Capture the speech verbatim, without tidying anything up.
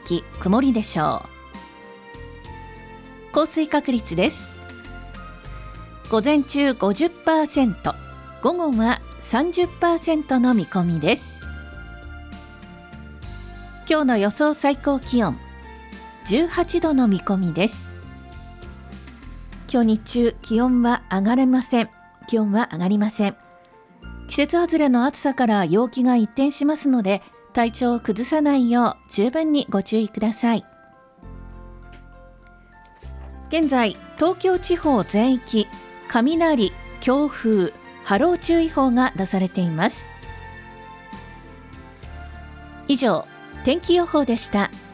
域曇りでしょう。降水確率です。午前中 ごじゅっパーセント、午後は さんじゅっパーセント の見込みです。今日の予想最高気温じゅうはちどの見込みです。今日日中気温は上がれません。気温は上がりません。季節外れの暑さから陽気が一転しますので、体調を崩さないよう十分にご注意ください。現在東京地方全域雷、強風、波浪注意報が出されています。以上、天気予報でした。